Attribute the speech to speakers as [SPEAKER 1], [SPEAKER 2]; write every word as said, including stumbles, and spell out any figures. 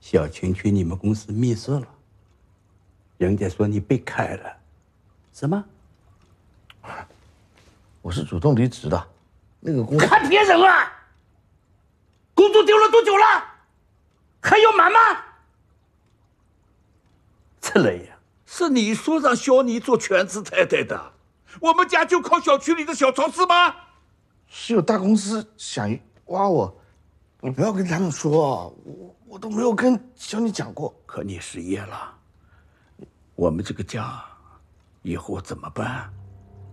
[SPEAKER 1] 小晴去你们公司面试了，人家说你被开了，是吗？
[SPEAKER 2] 我是主动离职的，那个公司
[SPEAKER 1] 还骗人啊！工作丢了多久了？还要瞒吗？这雷呀，
[SPEAKER 3] 是你说让小妮做全职太太的，我们家就靠小区里的小超市吗？
[SPEAKER 2] 是有大公司想挖我，你不要跟他们说，我我都没有跟小妮讲过。
[SPEAKER 3] 可你失业了，我们这个家以后怎么办？